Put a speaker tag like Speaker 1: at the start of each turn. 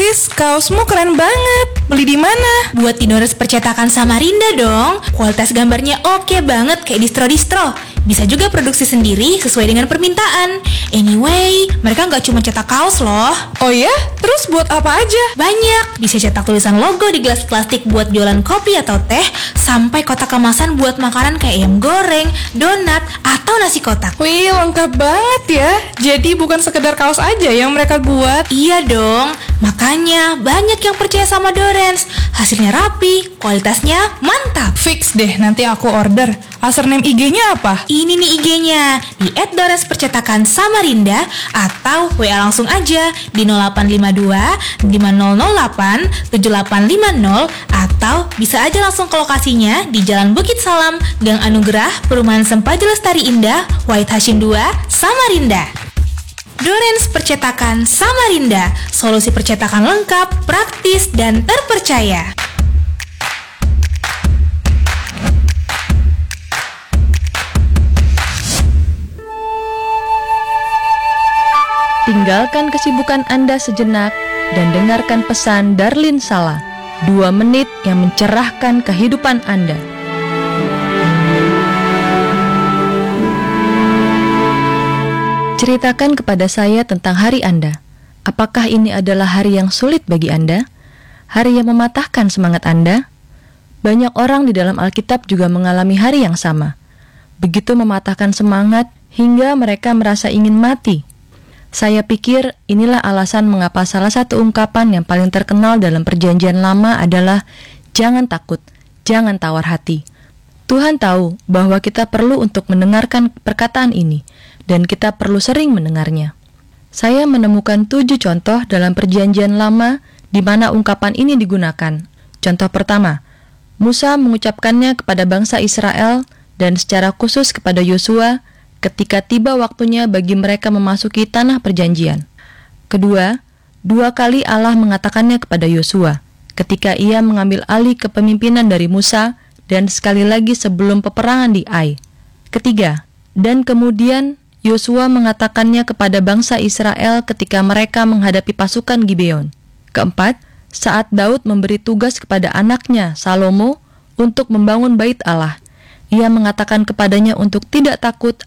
Speaker 1: Sis, kaosmu keren banget. Beli di mana?
Speaker 2: Buat di Doners Percetakan Samarinda dong. Kualitas gambarnya oke banget kayak distro-distro. Bisa juga produksi sendiri sesuai dengan permintaan. Anyway, mereka nggak cuma cetak kaos loh.
Speaker 1: Oh ya? Terus buat apa aja?
Speaker 2: Banyak, bisa cetak tulisan logo di gelas plastik buat jualan kopi atau teh, sampai kotak kemasan buat makanan kayak ayam goreng, donat, atau nasi kotak.
Speaker 1: Wih, lengkap banget ya. Jadi bukan sekedar kaos aja yang mereka buat.
Speaker 2: Iya dong, makanya banyak yang percaya sama Dorens. Hasilnya rapi, kualitasnya mantap.
Speaker 1: Fix deh, nanti aku order. Username IG-nya apa?
Speaker 2: Ini nih IG-nya, di @dorenspercetakan Samarinda, atau WA langsung aja di 0852 5008 7850, atau bisa aja langsung ke lokasinya di Jalan Bukit Salam, Gang Anugerah, Perumahan Sempaja Lestari Indah, Wahid Hashim 2, Samarinda. Dorens Percetakan Samarinda, solusi percetakan lengkap, praktis, dan terpercaya.
Speaker 3: Tinggalkan kesibukan Anda sejenak dan dengarkan pesan Darlin Sala, 2 menit yang mencerahkan kehidupan Anda. Ceritakan kepada saya tentang hari Anda. Apakah ini adalah hari yang sulit bagi Anda? Hari yang mematahkan semangat Anda? Banyak orang di dalam Alkitab juga mengalami hari yang sama. Begitu mematahkan semangat hingga mereka merasa ingin mati. Saya pikir inilah alasan mengapa salah satu ungkapan yang paling terkenal dalam Perjanjian Lama adalah jangan takut, jangan tawar hati. Tuhan tahu bahwa kita perlu untuk mendengarkan perkataan ini, dan kita perlu sering mendengarnya. Saya menemukan 7 contoh dalam Perjanjian Lama di mana ungkapan ini digunakan. Contoh pertama, Musa mengucapkannya kepada bangsa Israel dan secara khusus kepada Yosua ketika tiba waktunya bagi mereka memasuki tanah perjanjian. Kedua, 2 kali Allah mengatakannya kepada Yosua ketika ia mengambil alih kepemimpinan dari Musa dan sekali lagi sebelum peperangan di Ai. Ketiga, dan kemudian Yosua mengatakannya kepada bangsa Israel ketika mereka menghadapi pasukan Gibeon. Keempat, saat Daud memberi tugas kepada anaknya Salomo untuk membangun bait Allah, ia mengatakan kepadanya untuk tidak takut